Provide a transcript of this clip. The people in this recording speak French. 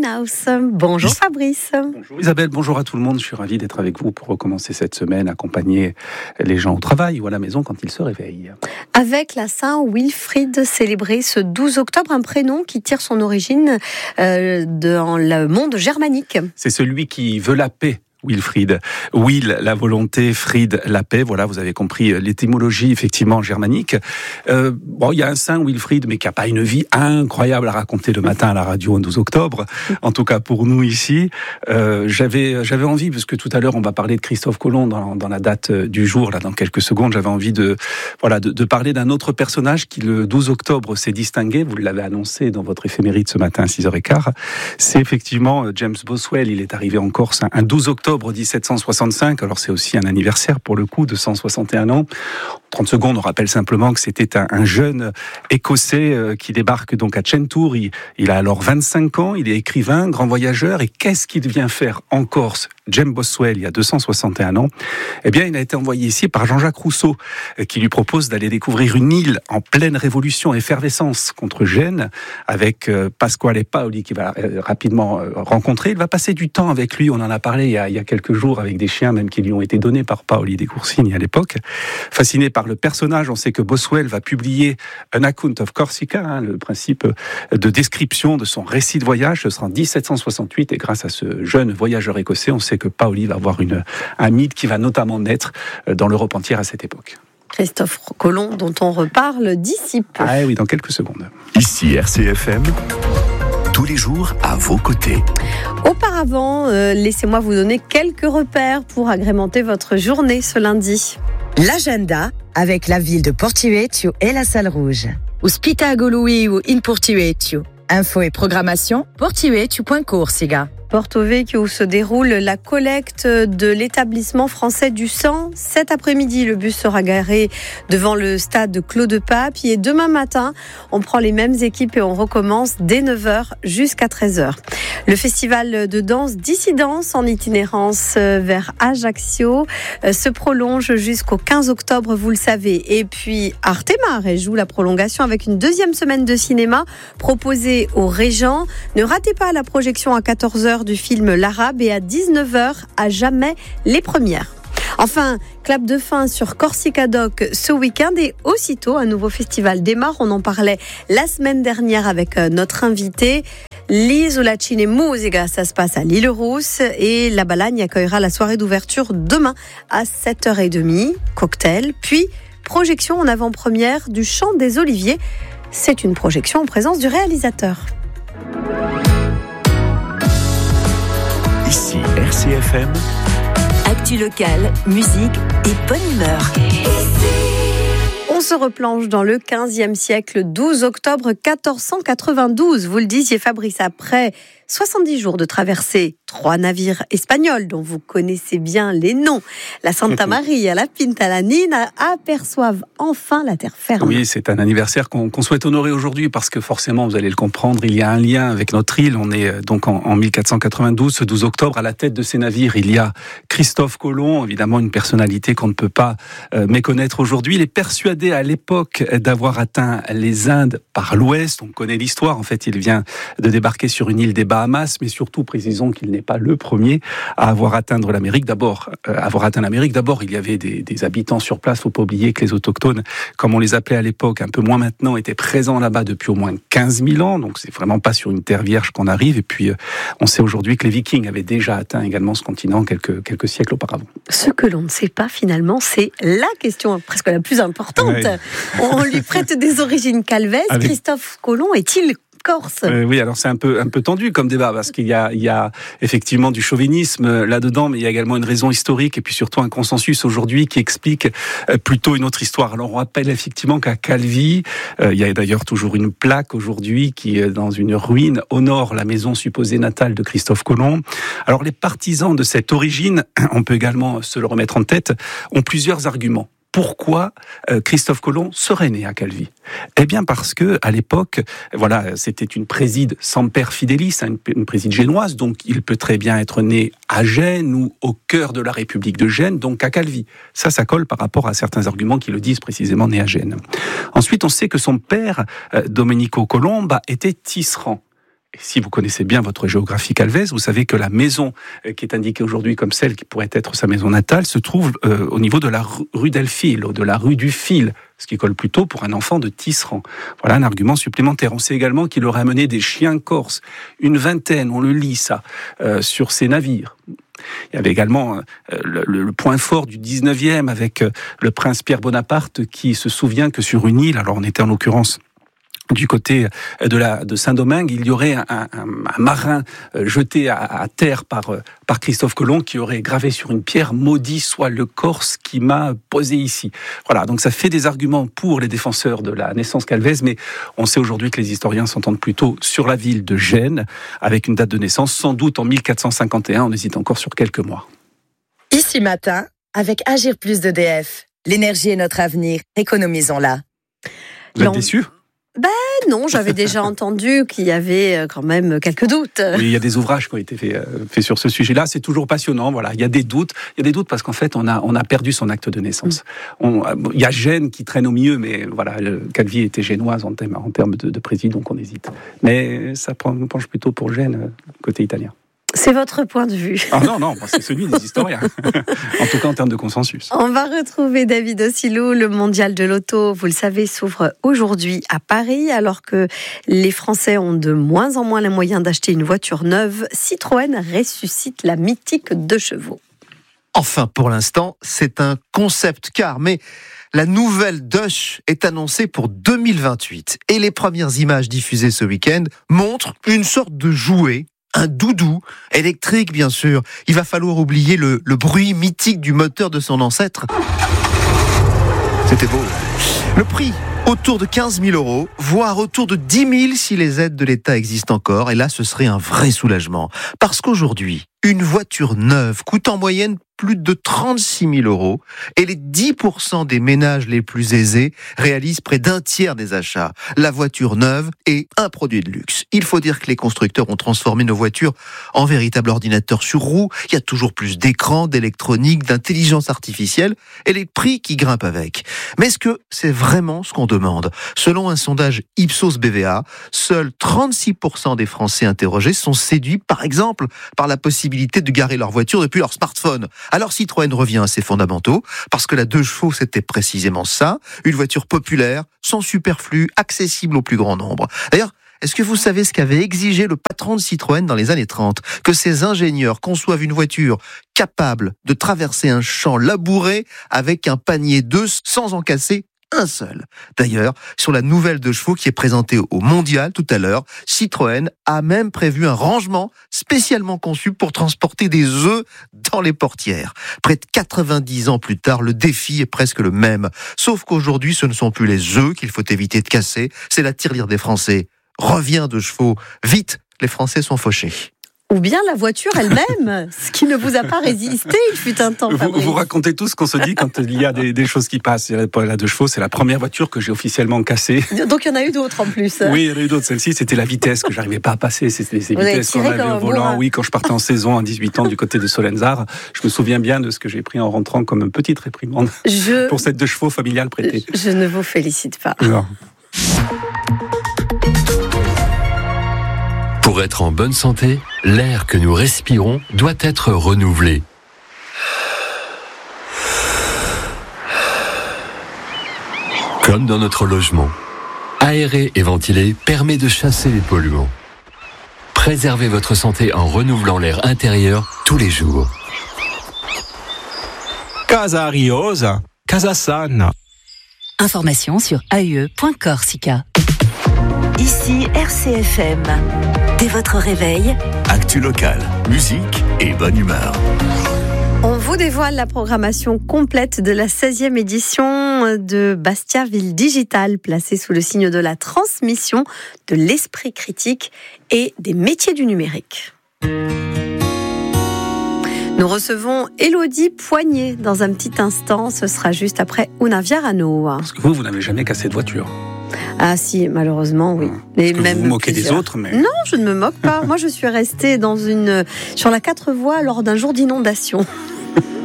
Greenhouse. Bonjour Fabrice. Bonjour Isabelle, bonjour à tout le monde. Je suis ravi d'être avec vous pour recommencer cette semaine, accompagner les gens au travail ou à la maison quand ils se réveillent. Avec la Saint-Wilfrid célébrée ce 12 octobre, un prénom qui tire son origine dans le monde germanique. C'est celui qui veut la paix. Wilfrid. Will, la volonté, Fried, la paix. Voilà, vous avez compris l'étymologie effectivement germanique. Il y a un saint Wilfrid, mais qui n'a pas une vie incroyable à raconter le matin à la radio le 12 octobre. En tout cas pour nous ici, j'avais envie, parce que tout à l'heure on va parler de Christophe Colomb dans la date du jour, là dans quelques secondes. J'avais envie de parler d'un autre personnage qui le 12 octobre s'est distingué. Vous l'avez annoncé dans votre éphéméride ce matin à 6h15. C'est effectivement James Boswell. Il est arrivé en Corse un 12 octobre 1765, alors c'est aussi un anniversaire pour le coup de 161 ans. 30 secondes, on rappelle simplement que c'était un jeune Écossais qui débarque donc à Chentour. Il a alors 25 ans, il est écrivain, grand voyageur, et qu'est-ce qu'il vient faire en Corse, James Boswell, il y a 261 ans? Eh bien, il a été envoyé ici par Jean-Jacques Rousseau, qui lui propose d'aller découvrir une île en pleine révolution, effervescence contre Gênes, avec Pasquale Paoli, qui va rapidement rencontrer. Il va passer du temps avec lui, on en a parlé il y a quelques jours, avec des chiens même qui lui ont été donnés par Paoli des Coursignes à l'époque. Fasciné par le personnage, on sait que Boswell va publier un account of Corsica, le principe de description de son récit de voyage. Ce sera en 1768, et grâce à ce jeune voyageur écossais, on sait que Paoli va avoir un mythe qui va notamment naître dans l'Europe entière à cette époque. Christophe Colomb, dont on reparle d'ici peu. Ah oui, dans quelques secondes. Ici RCFM, tous les jours à vos côtés. Auparavant, laissez-moi vous donner quelques repères pour agrémenter votre journée ce lundi. L'agenda avec la ville de Porto-Vecchio et la Salle Rouge. Spettacolo in Porto-Vecchio. Info et programmation portovecchio.corsica. Porto-Vecchio où se déroule la collecte de l'établissement français du sang. Cet après-midi, le bus sera garé devant le stade Claude Pape. Et demain matin, on prend les mêmes équipes et on recommence dès 9h jusqu'à 13h. Le festival de danse Dissidence en itinérance vers Ajaccio se prolonge jusqu'au 15 octobre, vous le savez. Et puis Artemare joue la prolongation avec une deuxième semaine de cinéma proposée aux Régents. Ne ratez pas la projection à 14h du film L'Arabe et à 19h à jamais les premières. Enfin, clap de fin sur Corsica Doc ce week-end et aussitôt un nouveau festival démarre. On en parlait la semaine dernière avec notre invité. L'Isola Cine Musica, ça se passe à l'Île-Rousse et la Balagne accueillera la soirée d'ouverture demain à 7h30. Cocktail, puis projection en avant-première du Chant des Oliviers. C'est une projection en présence du réalisateur. Ici RCFM. Actu locale, musique et bonne humeur. On se replonge dans le 15e siècle, 12 octobre 1492. Vous le disiez Fabrice, après 70 jours de traversée, 3 navires espagnols dont vous connaissez bien les noms, la Santa Maria, la Pinta, la Nina, aperçoivent enfin la terre ferme. Oui, c'est un anniversaire qu'on souhaite honorer aujourd'hui parce que forcément, vous allez le comprendre, il y a un lien avec notre île. On est donc en 1492, ce 12 octobre, à la tête de ces navires, il y a Christophe Colomb, évidemment une personnalité qu'on ne peut pas méconnaître aujourd'hui. Il est persuadé à l'époque d'avoir atteint les Indes par l'ouest. On connaît l'histoire, en fait, il vient de débarquer sur une île des Bahamas, mais surtout, précisons qu'il n'est pas le premier à avoir atteint l'Amérique. D'abord, il y avait des habitants sur place. Faut pas oublier que les autochtones, comme on les appelait à l'époque, un peu moins maintenant, étaient présents là-bas depuis au moins 15 000 ans. Donc, c'est vraiment pas sur une terre vierge qu'on arrive. Et puis, on sait aujourd'hui que les Vikings avaient déjà atteint également ce continent quelques siècles auparavant. Ce que l'on ne sait pas, finalement, c'est la question presque la plus importante. Oui. On lui prête des origines calvaises. Christophe Colomb est-il Corse? Oui, alors c'est un peu tendu comme débat parce qu'il y a effectivement du chauvinisme là-dedans, mais il y a également une raison historique et puis surtout un consensus aujourd'hui qui explique plutôt une autre histoire. Alors on rappelle effectivement qu'à Calvi, il y a d'ailleurs toujours une plaque aujourd'hui qui, dans une ruine, honore la maison supposée natale de Christophe Colomb. Alors les partisans de cette origine, on peut également se le remettre en tête, ont plusieurs arguments. Pourquoi Christophe Colomb serait né à Calvi? Eh bien parce que à l'époque, voilà, c'était une préside semper fidelis, une préside génoise, donc il peut très bien être né à Gênes ou au cœur de la République de Gênes, donc à Calvi. Ça colle par rapport à certains arguments qui le disent précisément né à Gênes. Ensuite, on sait que son père, Domenico Colomba, était tisserand. Et si vous connaissez bien votre géographie calvaise, vous savez que la maison qui est indiquée aujourd'hui comme celle qui pourrait être sa maison natale se trouve au niveau de la rue Delphile, de la rue du Fil, ce qui colle plutôt pour un enfant de Tisserand. Voilà un argument supplémentaire. On sait également qu'il aurait amené des chiens corses, une vingtaine, on le lit ça, sur ses navires. Il y avait également le point fort du 19e avec le prince Pierre Bonaparte qui se souvient que sur une île, alors on était en l'occurrence du côté de Saint-Domingue, il y aurait un marin jeté à terre par Christophe Colomb qui aurait gravé sur une pierre « Maudit soit le Corse qui m'a posé ici ». Voilà, donc ça fait des arguments pour les défenseurs de la naissance calvaise, mais on sait aujourd'hui que les historiens s'entendent plutôt sur la ville de Gênes, avec une date de naissance sans doute en 1451, on hésite encore sur quelques mois. Ici Matin, avec Agir Plus d'EDF. L'énergie est notre avenir, économisons-la. Vous êtes déçus ? Non, j'avais déjà entendu qu'il y avait quand même quelques doutes. Oui, il y a des ouvrages qui ont été faits sur ce sujet-là. C'est toujours passionnant. Voilà, il y a des doutes. Il y a des doutes parce qu'en fait, on a perdu son acte de naissance. Il y a Gênes qui traîne au milieu, mais voilà, Calvi était génoise en termes de président, donc on hésite. Mais ça penche plutôt pour Gênes, côté italien. C'est votre point de vue. Ah non, c'est celui des historiens. En tout cas, en termes de consensus. On va retrouver David Ossilou. Le mondial de l'auto, vous le savez, s'ouvre aujourd'hui à Paris. Alors que les Français ont de moins en moins les moyens d'acheter une voiture neuve, Citroën ressuscite la mythique 2 chevaux. Enfin, pour l'instant, c'est un concept car, mais la nouvelle Dush est annoncée pour 2028. Et les premières images diffusées ce week-end montrent une sorte de jouet, un doudou, électrique bien sûr. Il va falloir oublier le bruit mythique du moteur de son ancêtre. C'était beau. Le prix, autour de 15 000 €, voire autour de 10 000 si les aides de l'État existent encore. Et là, ce serait un vrai soulagement. Parce qu'aujourd'hui, une voiture neuve coûte en moyenne plus de 36 000 € et les 10% des ménages les plus aisés réalisent près d'un tiers des achats. La voiture neuve est un produit de luxe. Il faut dire que les constructeurs ont transformé nos voitures en véritables ordinateurs sur roues. Il y a toujours plus d'écrans, d'électronique, d'intelligence artificielle et les prix qui grimpent avec. Mais est-ce que c'est vraiment ce qu'on demande ? Selon un sondage Ipsos BVA, seuls 36% des Français interrogés sont séduits, par exemple, par la possibilité de garer leur voiture depuis leur smartphone. Alors Citroën revient à ses fondamentaux, parce que la 2 chevaux, c'était précisément ça, une voiture populaire, sans superflu, accessible au plus grand nombre. D'ailleurs, est-ce que vous savez ce qu'avait exigé le patron de Citroën dans les années 30 ? Que ses ingénieurs conçoivent une voiture capable de traverser un champ labouré avec un panier d'œufs sans en casser un seul. D'ailleurs, sur la nouvelle 2 chevaux qui est présentée au Mondial tout à l'heure, Citroën a même prévu un rangement spécialement conçu pour transporter des œufs dans les portières. Près de 90 ans plus tard, le défi est presque le même. Sauf qu'aujourd'hui, ce ne sont plus les œufs qu'il faut éviter de casser, c'est la tirelire des Français. Reviens 2 chevaux, vite, les Français sont fauchés. Ou bien la voiture elle-même, ce qui ne vous a pas résisté, il fut un temps. Vous racontez tout ce qu'on se dit quand il y a des choses qui passent. La 2 chevaux, c'est la première voiture que j'ai officiellement cassée. Donc il y en a eu d'autres en plus. Oui, il y en a eu d'autres. Celle-ci, c'était la vitesse que j'arrivais pas à passer. C'était ces vitesses qu'on avait au volant. Oui, quand je partais en saison à 18 ans du côté de Solenzar, je me souviens bien de ce que j'ai pris en rentrant comme une petite réprimande pour cette 2 chevaux familiale prêtée. Je ne vous félicite pas. Non. Pour être en bonne santé, l'air que nous respirons doit être renouvelé. Comme dans notre logement. Aérer et ventiler permet de chasser les polluants. Préservez votre santé en renouvelant l'air intérieur tous les jours. Casa Ariosa, Casa Sana. Information sur ae.corsica. Ici RCFM. Dès votre réveil, Actu locale, musique et bonne humeur. On vous dévoile la programmation complète de la 16e édition de Bastia Ville Digitale, placée sous le signe de la transmission, de l'esprit critique et des métiers du numérique. Nous recevons Élodie Poignet dans un petit instant. Ce sera juste après Una Viarano. Parce que vous n'avez jamais cassé de voiture. Ah si, malheureusement, oui. Et même vous vous moquez des autres, mais... Non, je ne me moque pas. Moi, je suis restée sur la 4 voies lors d'un jour d'inondation.